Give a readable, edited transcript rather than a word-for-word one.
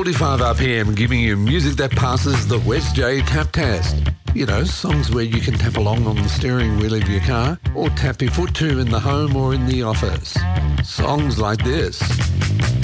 45 RPM, giving you music that passes the Wes J tap test. You know, songs where you can tap along on the steering wheel of your car or tap your foot to in the home or in the office. Songs like this.